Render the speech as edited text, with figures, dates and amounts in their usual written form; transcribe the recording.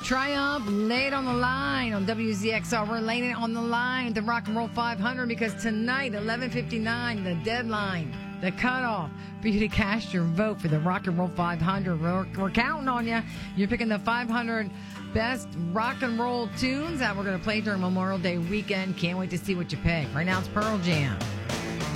Triumph, lay it on the line on WZXR. We're laying it on the line at the Rock and Roll 500 because tonight, 11:59, the deadline, the cutoff for you to cast your vote for the Rock and Roll 500. We're counting on you. You're picking the 500 best rock and roll tunes that we're going to play during Memorial Day weekend. Can't wait to see what you pick. Right now, it's Pearl Jam.